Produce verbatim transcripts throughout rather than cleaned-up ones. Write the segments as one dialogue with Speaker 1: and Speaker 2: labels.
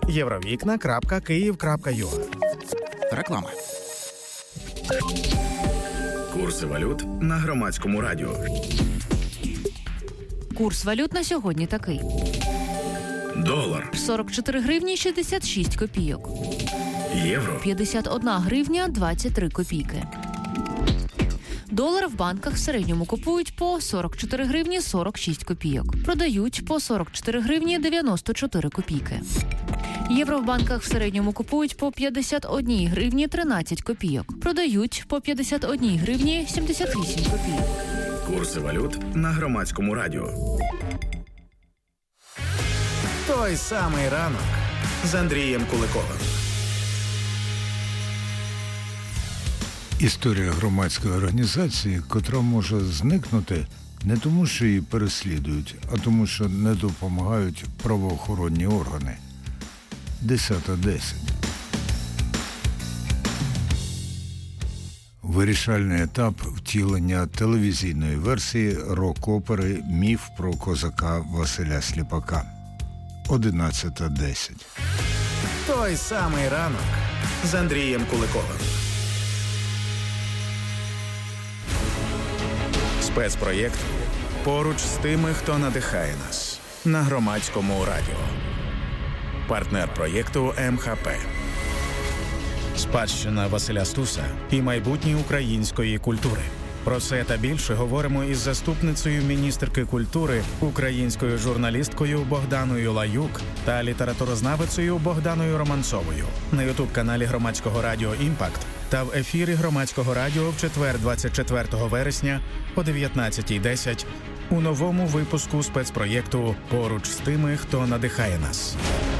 Speaker 1: євровікна крапка київ крапка ю а.
Speaker 2: Реклама.
Speaker 3: Курси валют на Громадському радіо.
Speaker 4: Курс валют на сьогодні такий.
Speaker 3: Долар
Speaker 4: сорок чотири гривні шістдесят шість копійок.
Speaker 3: Євро
Speaker 4: п'ятдесят одна гривня двадцять три копійки. Долар в банках в середньому купують по сорок чотири гривні сорок шість копійок. Продають по сорок чотири гривні дев'яносто чотири копійки. Євро в банках в середньому купують по п'ятдесят одна гривні тринадцять копійок. Продають по п'ятдесят одна гривні сімдесят вісім копійок.
Speaker 3: Курси валют на Громадському радіо.
Speaker 1: Той самий ранок з Андрієм Куликовим.
Speaker 5: Історія громадської організації, котра може зникнути не тому, що її переслідують, а тому, що не допомагають правоохоронні органи. десята десять. Вирішальний етап втілення телевізійної версії рок-опери «Міф про козака Василя Сліпака». одинадцята десять.
Speaker 1: Той самий ранок з Андрієм Куликовим. Спецпроєкт «Поруч з тими, хто надихає нас» на Громадському радіо. Партнер проєкту ем ха пе. Спадщина Василя Стуса і майбутнє української культури. Про це та більше говоримо із заступницею міністерки культури, українською журналісткою Богданою Лаюк та літературознавицею Богданою Романцовою на ютуб-каналі Громадського радіо «Імпакт» та в ефірі Громадського радіо в четвер двадцять четвертого вересня о дев'ятнадцятій десять у новому випуску спецпроєкту «Поруч з тими, хто надихає нас».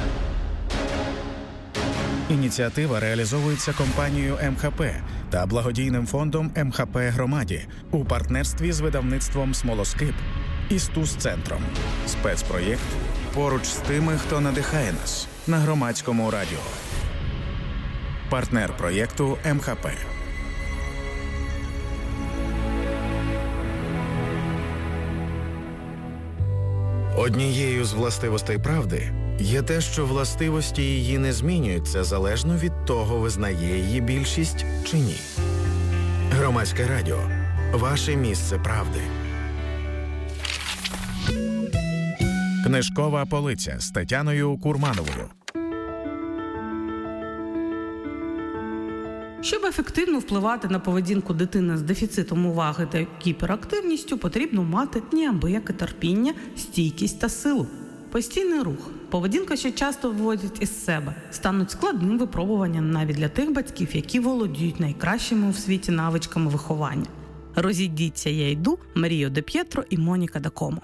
Speaker 1: Ініціатива реалізовується компанією ем ха пе та благодійним фондом ем ха пе Громаді у партнерстві з видавництвом «Смолоскип» і «Стус-центром». Спецпроєкт «Поруч з тими, хто надихає нас» на Громадському радіо. Партнер проєкту ем ха пе.
Speaker 6: Однією з властивостей правди є те, що властивості її не змінюються залежно від того, визнає її більшість чи ні. Громадське радіо. Ваше місце правди.
Speaker 1: Книжкова полиця з Тетяною Курмановою.
Speaker 7: Щоб ефективно впливати на поведінку дитини з дефіцитом уваги та гіперактивністю, потрібно мати неабияке терпіння, стійкість та силу. Постійний рух, поведінка, що часто виводять із себе, стануть складним випробуванням навіть для тих батьків, які володіють найкращими у світі навичками виховання. Розійдіться, я йду, Маріо Де П'єтро і Моніка Дакомо.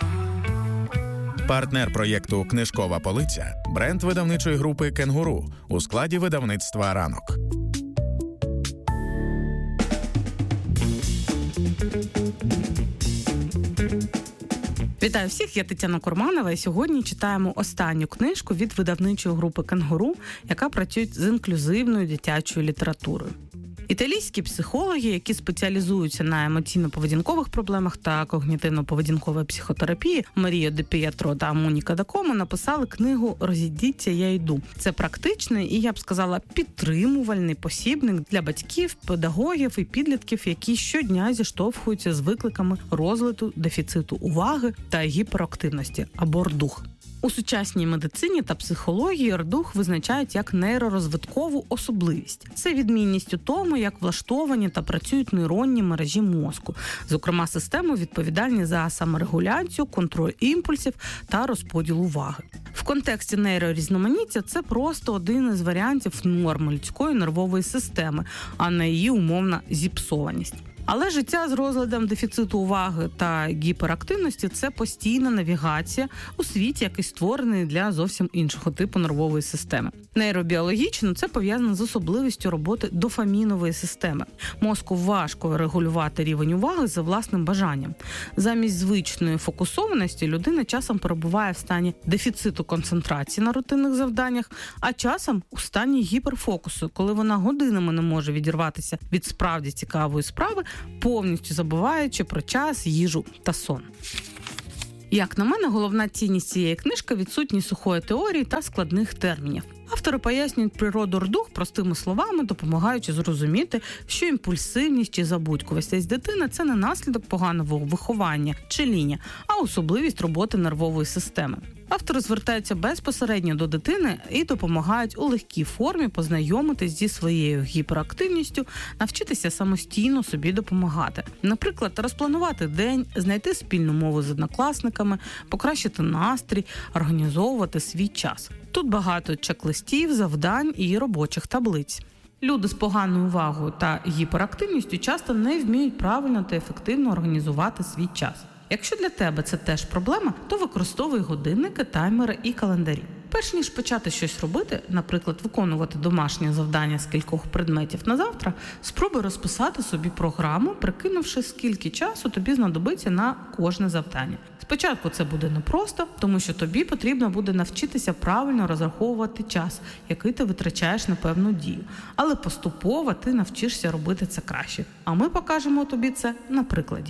Speaker 1: Партнер проєкту «Книжкова полиця» – бренд видавничої групи «Кенгуру» у складі видавництва «Ранок».
Speaker 7: Вітаю всіх, я Тетяна Курманова, і сьогодні читаємо останню книжку від видавничої групи «Кенгуру», яка працює з інклюзивною дитячою літературою. Італійські психологи, які спеціалізуються на емоційно-поведінкових проблемах та когнітивно-поведінковій психотерапії, Маріо Де П'єтро та Моніка Дакомо написали книгу «Розійдіться, я йду». Це практичний і, я б сказала, підтримувальний посібник для батьків, педагогів і підлітків, які щодня зіштовхуються з викликами розладу, дефіциту уваги та гіперактивності або рдух. У сучасній медицині та психології рдух визначають як нейророзвиткову особливість. Це відмінність у тому, як влаштовані та працюють нейронні мережі мозку, зокрема системи, відповідальні за саморегуляцію, контроль імпульсів та розподіл уваги. В контексті нейрорізноманіття це просто один із варіантів норми людської нервової системи, а не її умовна зіпсованість. Але життя з розладом дефіциту уваги та гіперактивності – це постійна навігація у світі, який створений для зовсім іншого типу нервової системи. Нейробіологічно це пов'язано з особливістю роботи дофамінової системи. Мозку важко регулювати рівень уваги за власним бажанням. Замість звичної фокусованості людина часом перебуває в стані дефіциту концентрації на рутинних завданнях, а часом у стані гіперфокусу, коли вона годинами не може відірватися від справді цікавої справи, повністю забуваючи про час, їжу та сон. Як на мене, головна цінність цієї книжки – відсутність сухої теорії та складних термінів. Автори пояснюють природу рдух простими словами, допомагаючи зрозуміти, що імпульсивність чи забудькувість дитини – це не наслідок поганого виховання чи ління, а особливість роботи нервової системи. Автори звертаються безпосередньо до дитини і допомагають у легкій формі познайомитись зі своєю гіперактивністю, навчитися самостійно собі допомагати. Наприклад, розпланувати день, знайти спільну мову з однокласниками, покращити настрій, організовувати свій час. Тут багато чек-листів, завдань і робочих таблиць. Люди з поганою увагою та гіперактивністю часто не вміють правильно та ефективно організувати свій час. Якщо для тебе це теж проблема, то використовуй годинники, таймери і календарі. Перш ніж почати щось робити, наприклад, виконувати домашнє завдання з кількох предметів на завтра, спробуй розписати собі програму, прикинувши, скільки часу тобі знадобиться на кожне завдання. Спочатку це буде непросто, тому що тобі потрібно буде навчитися правильно розраховувати час, який ти витрачаєш на певну дію. Але поступово ти навчишся робити це краще. А ми покажемо тобі це на прикладі.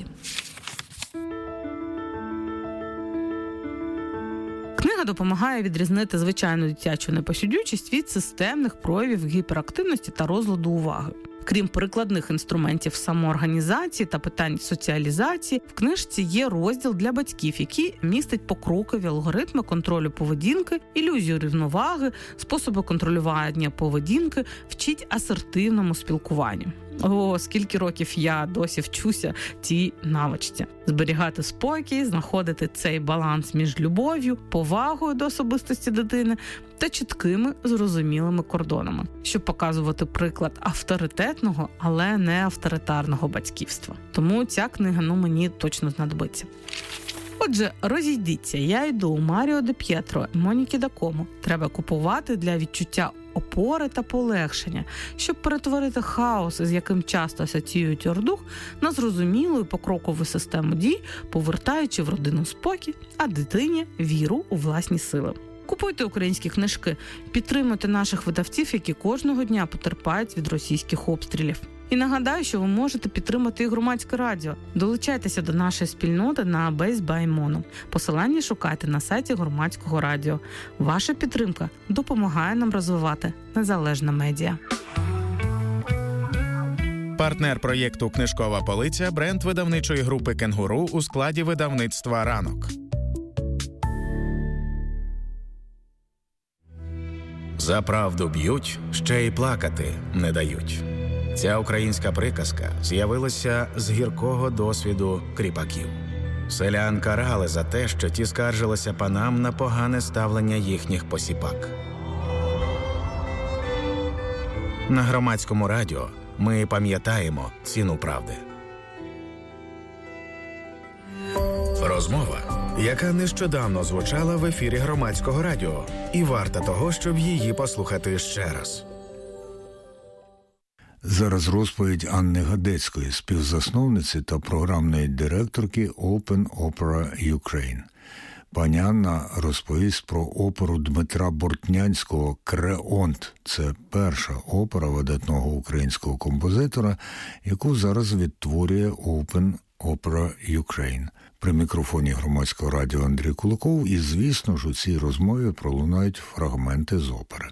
Speaker 7: Книга допомагає відрізнити звичайну дитячу непосидючість від системних проявів гіперактивності та розладу уваги. Крім прикладних інструментів самоорганізації та питань соціалізації, в книжці є розділ для батьків, який містить покрокові алгоритми контролю поведінки, ілюзію рівноваги, способи контролювання поведінки, вчить асертивному спілкуванню. О, скільки років я досі вчуся цій навичці. Зберігати спокій, знаходити цей баланс між любов'ю, повагою до особистості дитини та чіткими, зрозумілими кордонами, щоб показувати приклад авторитетного, але не авторитарного батьківства. Тому ця книга, ну, мені точно знадобиться. Отже, розійдіться, я йду у Маріо де П'єтро, Моніки Дакому. Треба купувати для відчуття опори та полегшення, щоб перетворити хаос, з яким часто асоціюють ордух, на зрозумілу і покрокову систему дій, повертаючи в родину спокій, а дитині віру у власні сили. Купуйте українські книжки, підтримуйте наших видавців, які кожного дня потерпають від російських обстрілів. І нагадаю, що ви можете підтримати і громадське радіо. Долучайтеся до нашої спільноти на Base by Mono. Посилання шукайте на сайті громадського радіо. Ваша підтримка допомагає нам розвивати незалежне медіа.
Speaker 1: Партнер проєкту «Книжкова полиця» – бренд видавничої групи «Кенгуру» у складі видавництва «Ранок».
Speaker 3: За правду б'ють, ще й плакати не дають. Ця українська приказка з'явилася з гіркого досвіду кріпаків. Селян карали за те, що ті скаржилися панам на погане ставлення їхніх посіпак. На громадському радіо ми пам'ятаємо ціну правди. Розмова, яка нещодавно звучала в ефірі громадського радіо, і варта того, щоб її послухати ще раз.
Speaker 5: Зараз розповідь Анни Гадецької, співзасновниці та програмної директорки Open Opera Ukraine. Пані Анна розповість про оперу Дмитра Бортнянського «Креонт». Це перша опера видатного українського композитора, яку зараз відтворює Open Opera Ukraine. При мікрофоні громадського радіо Андрій Куликов, і, звісно ж, у цій розмові пролунають фрагменти з опери.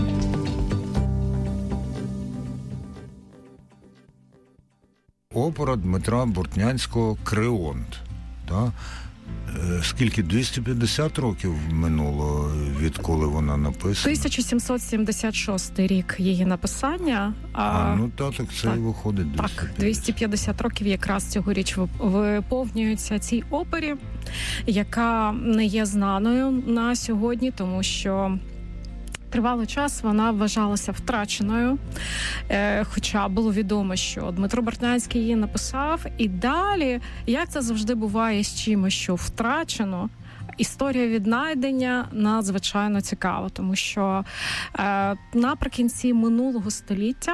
Speaker 5: Опера Дмитра Бортнянського «Креонт». Так? Скільки? двісті п'ятдесят років минуло, відколи вона написана?
Speaker 2: тисяча сімсот сімдесят шостий рік її написання. А,
Speaker 5: а ну так, так це
Speaker 2: так,
Speaker 5: і виходить двісті п'ятдесят.
Speaker 2: Так, двісті п'ятдесят років якраз цьогоріч виповнюється цій опері, яка не є знаною на сьогодні, тому що тривалий час вона вважалася втраченою, е, хоча було відомо, що Дмитро Бортнянський її написав. І далі, як це завжди буває з чимось, що втрачено, історія віднайдення надзвичайно цікава, тому що е, наприкінці минулого століття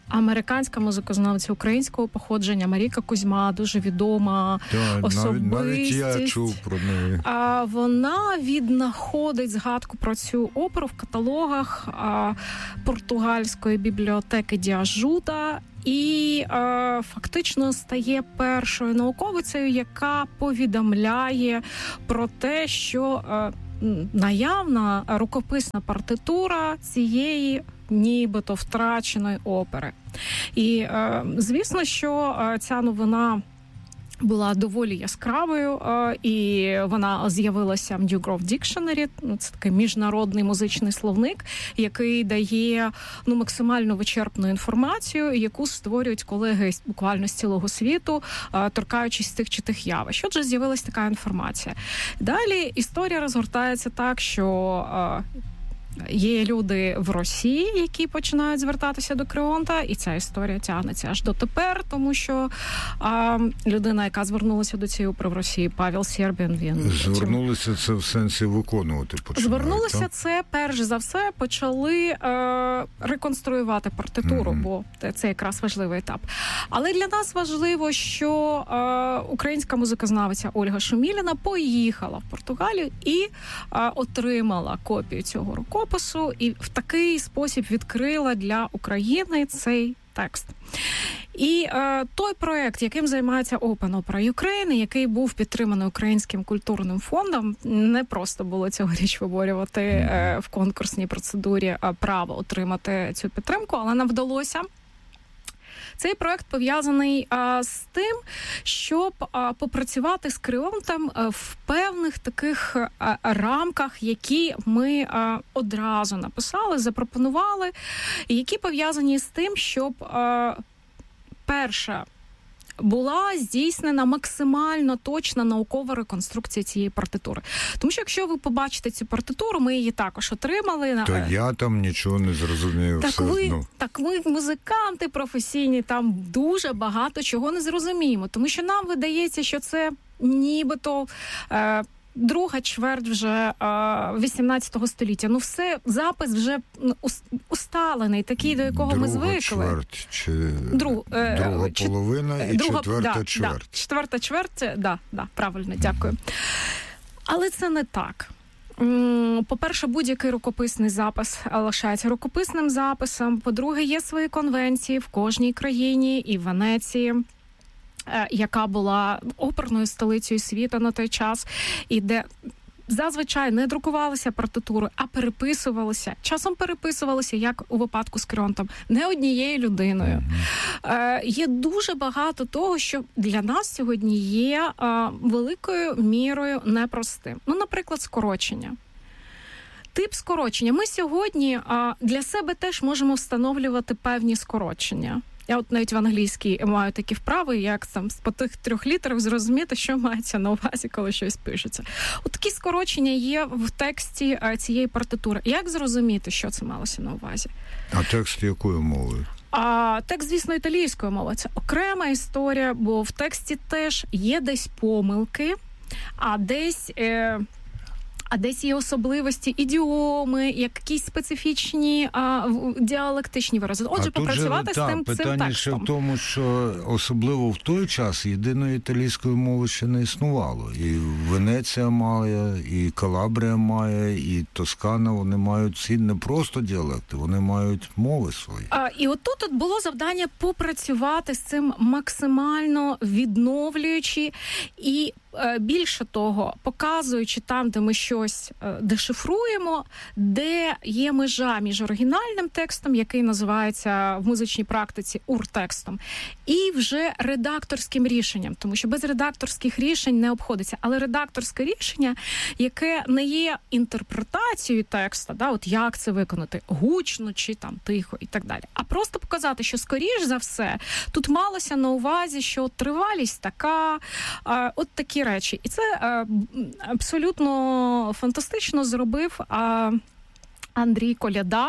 Speaker 2: американська музикознавця українського походження Марійка Кузьма, дуже відома
Speaker 5: так,
Speaker 2: особистість.
Speaker 5: Навіть я чув про неї.
Speaker 2: А вона віднаходить згадку про цю оперу в каталогах а, португальської бібліотеки Діажуда і а, фактично стає першою науковицею, яка повідомляє про те, що а, наявна рукописна партитура цієї нібито втраченої опери. І, е, звісно, що е, ця новина була доволі яскравою, е, і вона з'явилася в New Grove Dictionary, це такий міжнародний музичний словник, який дає ну, максимально вичерпну інформацію, яку створюють колеги буквально з цілого світу, е, торкаючись тих чи тих явищ. Отже, з'явилася така інформація. Далі історія розгортається так, що е, є люди в Росії, які починають звертатися до Кріонта, і ця історія тягнеться аж дотепер, тому що а, людина, яка звернулася до цієї опери в Росії, Павел Сербін, він...
Speaker 5: Звернулися це в сенсі виконувати починають,
Speaker 2: Звернулися
Speaker 5: так?
Speaker 2: це, перш за все, почали е, реконструювати партитуру, mm-hmm. бо це якраз важливий етап. Але для нас важливо, що е, українська музикознавиця Ольга Шуміліна поїхала в Португалію і е, отримала копію цього рукопису, і в такий спосіб відкрила для України цей текст. І е, той проект, яким займається Open Opera Ukraine, який був підтриманий Українським культурним фондом, не просто було цьогоріч виборювати е, в конкурсній процедурі е, право отримати цю підтримку, але нам вдалося. Цей проект пов'язаний а, з тим, щоб а, попрацювати з Кріонтом а, в певних таких а, рамках, які ми а, одразу написали, запропонували, які пов'язані з тим, щоб а, перша була здійснена максимально точна наукова реконструкція цієї партитури. Тому що якщо ви побачите цю партитуру, ми її також отримали.
Speaker 5: То я там нічого не зрозумів.
Speaker 2: Так
Speaker 5: все
Speaker 2: ви,
Speaker 5: одно.
Speaker 2: так ви, музиканти професійні, там дуже багато чого не зрозуміємо. Тому що нам видається, що це нібито... Е, Друга чверть вже вісімнадцятого століття. Ну все, запис вже усталений, такий, до якого
Speaker 5: друга
Speaker 2: ми звикли.
Speaker 5: Чверть, чи
Speaker 2: Друг,
Speaker 5: друга
Speaker 2: ч...
Speaker 5: половина і
Speaker 2: друга,
Speaker 5: четверта
Speaker 2: да,
Speaker 5: чверть.
Speaker 2: Да, четверта чверть, да, да, правильно, дякую. Але це не так. По-перше, будь-який рукописний запис лишається рукописним записом. По-друге, є свої конвенції в кожній країні, і в Венеції, яка була оперною столицею світу на той час, і де зазвичай не друкувалися партитури, а переписувалися. Часом переписувалися, як у випадку з Кріонтом, не однією людиною. Mm-hmm. Е, є дуже багато того, що для нас сьогодні є е, великою мірою непростим. Ну, наприклад, скорочення. Тип скорочення. Ми сьогодні е, для себе теж можемо встановлювати певні скорочення. Я от навіть в англійській маю такі вправи, як там по тих трьох літерах зрозуміти, що мається на увазі, коли щось пишеться. От такі скорочення є в тексті цієї партитури. Як зрозуміти, що це малося на увазі?
Speaker 5: А текст якою мовою?
Speaker 2: А текст, звісно, італійською мовою. Це окрема історія, бо в тексті теж є десь помилки, а десь... Е- А десь є особливості, ідіоми, якісь специфічні а, діалектичні вирази. Отже, а попрацювати
Speaker 5: же,
Speaker 2: з
Speaker 5: та,
Speaker 2: тим цим
Speaker 5: питання
Speaker 2: текстом.
Speaker 5: ще в тому, що особливо в той час єдиної італійської мови ще не існувало. І Венеція має, і Калабрія має, і Тоскана, вони мають ці не просто діалекти, вони мають мови свої.
Speaker 2: А, і от тут було завдання попрацювати з цим максимально відновлюючи і більше того, показуючи там, де ми щось дешифруємо, де є межа між оригінальним текстом, який називається в музичній практиці уртекстом, і вже редакторським рішенням, тому що без редакторських рішень не обходиться. Але редакторське рішення, яке не є інтерпретацією текста, да, от як це виконати, гучно чи там тихо і так далі, а просто показати, що скоріш за все тут малося на увазі, що тривалість така, от такі речі. І це а, абсолютно фантастично зробив а, Андрій Коляда,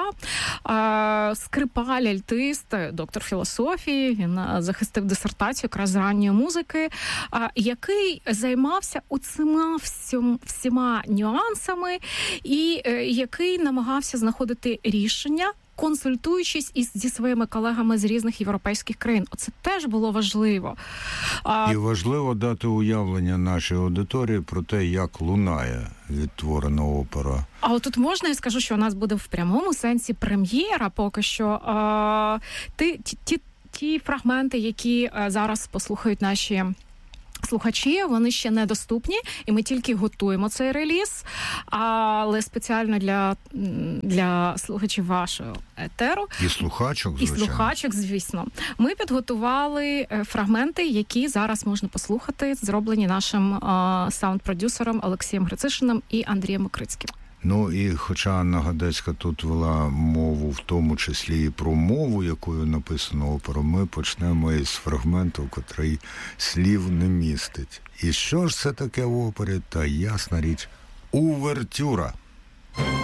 Speaker 2: а, скрипаль, альтист, доктор філософії, він захистив дисертацію якраз з ранньої музики, а, який займався оцима всім, всіма нюансами і е, який намагався знаходити рішення консультуючись із зі своїми колегами з різних європейських країн. Оце теж було важливо. А...
Speaker 5: І важливо дати уявлення нашій аудиторії про те, як лунає відтворена опера.
Speaker 2: А от тут можна, я скажу, що у нас буде в прямому сенсі прем'єра поки що. А, ти, ті, ті, ті фрагменти, які зараз послухають наші слухачі, вони ще недоступні, і ми тільки готуємо цей реліз, але спеціально для, для слухачів вашого етеру.
Speaker 5: І слухачок, звичайно.
Speaker 2: І слухачок, звісно. Ми підготували фрагменти, які зараз можна послухати, зроблені нашим а, саунд-продюсером Олексієм Грицишиним і Андрієм Мокрицьким.
Speaker 5: Ну і хоча Анна Гадецька тут вела мову, в тому числі і про мову, якою написано оперу, ми почнемо із фрагменту, котрий слів не містить. І що ж це таке в опері? Та ясна річ, увертюра.